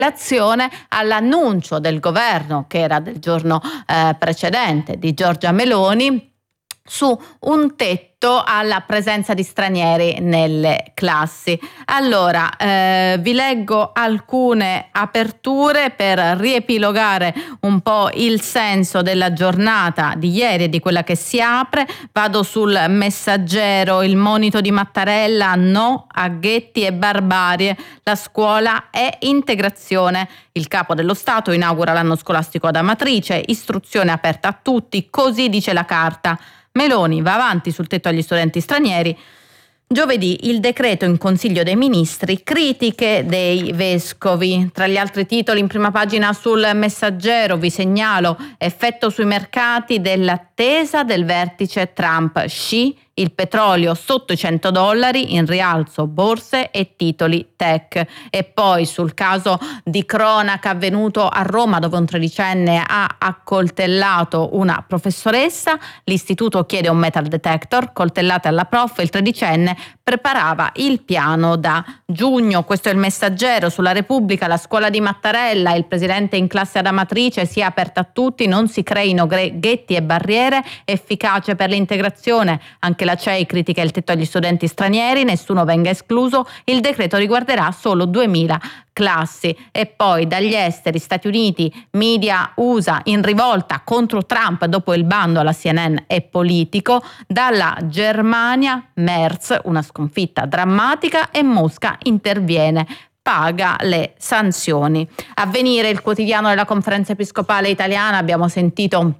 l'azione all'annuncio del governo, che era del giorno precedente, di Giorgia Meloni, su un tetto alla presenza di stranieri nelle classi. Allora, vi leggo alcune aperture per riepilogare un po' il senso della giornata di ieri e di quella che si apre. Vado sul Messaggero: il monito di Mattarella, no a ghetti e barbarie, la scuola è integrazione. Il capo dello Stato inaugura l'anno scolastico ad Amatrice, istruzione aperta a tutti, così dice la carta. Meloni va avanti sul tetto agli studenti stranieri. Giovedì il decreto in Consiglio dei Ministri, critiche dei vescovi. Tra gli altri titoli in prima pagina sul Messaggero vi segnalo: effetto sui mercati dell'attesa del vertice Trump. Sci, il petrolio sotto i $100, in rialzo borse e titoli tech. E poi sul caso di cronaca avvenuto a Roma, dove un tredicenne ha accoltellato una professoressa, l'istituto chiede un metal detector, coltellate alla prof, il tredicenne preparava il piano da giugno. Questo è il Messaggero. Sulla Repubblica: la scuola di Mattarella, il presidente in classe ad Amatrice, sia aperta a tutti, non si creino ghetti e barriere, efficace per l'integrazione. Anche la CEI critica il tetto agli studenti stranieri, nessuno venga escluso, il decreto riguarderà solo 2000 classi. E poi dagli esteri: Stati Uniti, media USA in rivolta contro Trump dopo il bando alla CNN e Politico. Dalla Germania: Merz, una sconfitta drammatica e Mosca interviene, paga le sanzioni. Avvenire, il quotidiano della Conferenza Episcopale Italiana: abbiamo sentito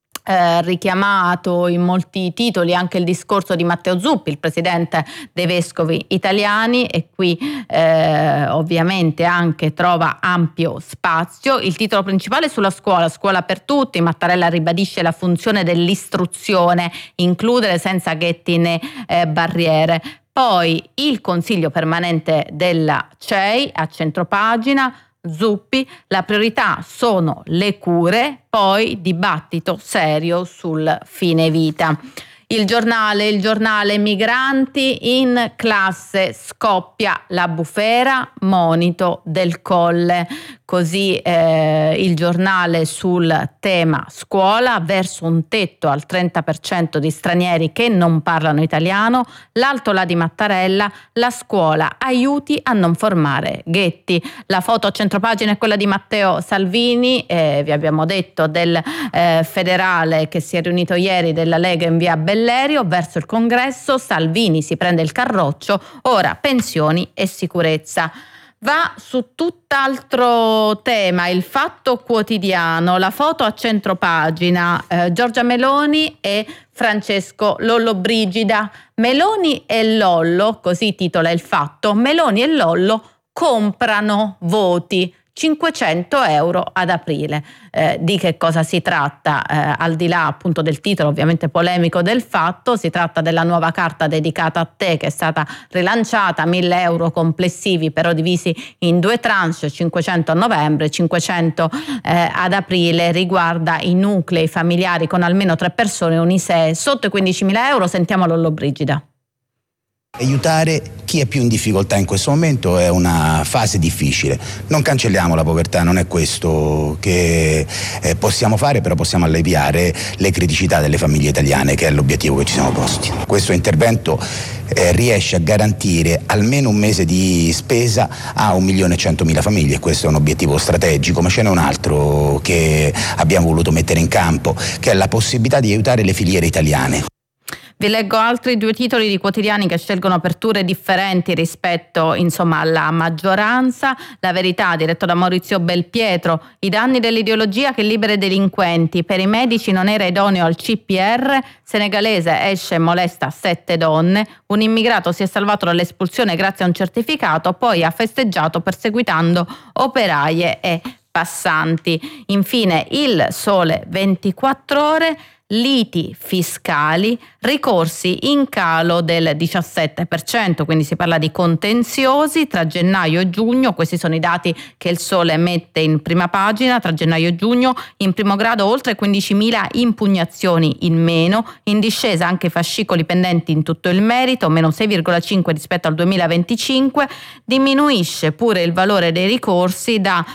richiamato in molti titoli anche il discorso di Matteo Zuppi, il presidente dei vescovi italiani, e qui ovviamente anche trova ampio spazio. Il titolo principale è sulla scuola per tutti. Mattarella ribadisce la funzione dell'istruzione, includere senza ghetti né barriere. Poi il Consiglio permanente della CEI a centropagina: Zuppi, la priorità sono le cure, poi dibattito serio sul fine vita. Il giornale: migranti in classe, scoppia la bufera, monito del Colle. Così il giornale sul tema scuola: verso un tetto al 30% di stranieri che non parlano italiano. L'altola di Mattarella: la scuola aiuti a non formare ghetti. La foto a centropagina è quella di Matteo Salvini, vi abbiamo detto del federale che si è riunito ieri della Lega in via Bellerio. Verso il congresso: Salvini si prende il carroccio, ora pensioni e sicurezza. Va su tutt'altro tema il Fatto Quotidiano, la foto a centropagina: Giorgia Meloni e Francesco Lollobrigida. Meloni e Lollo, così titola il Fatto, Meloni e Lollo comprano voti, 500 euro ad aprile. Di che cosa si tratta? Al di là appunto del titolo ovviamente polemico del Fatto, si tratta della nuova carta dedicata a te, che è stata rilanciata, 1.000 euro complessivi però divisi in 2 tranche, 500 a novembre, 500 ad aprile. Riguarda i nuclei familiari con almeno 3 persone, un ISEE sotto i 15.000 euro. Sentiamo Lollobrigida. Aiutare chi è più in difficoltà in questo momento è una fase difficile. Non cancelliamo la povertà, non è questo che possiamo fare, però possiamo alleviare le criticità delle famiglie italiane, che è l'obiettivo che ci siamo posti. Questo intervento riesce a garantire almeno un mese di spesa a 1.100.000 famiglie. Questo è un obiettivo strategico, ma ce n'è un altro che abbiamo voluto mettere in campo, che è la possibilità di aiutare le filiere italiane. Vi leggo altri 2 titoli di quotidiani che scelgono aperture differenti rispetto alla maggioranza. La Verità, diretto da Maurizio Belpietro: i danni dell'ideologia che libera i delinquenti, per i medici non era idoneo al CPR, senegalese esce e molesta 7 donne, un immigrato si è salvato dall'espulsione grazie a un certificato, poi ha festeggiato perseguitando operaie e passanti. Infine il Sole 24 Ore: liti fiscali, ricorsi in calo del 17%, quindi si parla di contenziosi tra gennaio e giugno. Questi sono i dati che il Sole mette in prima pagina. Tra gennaio e giugno in primo grado oltre 15.000 impugnazioni in meno, in discesa anche i fascicoli pendenti in tutto il merito, meno 6,5 rispetto al 2025, diminuisce pure il valore dei ricorsi da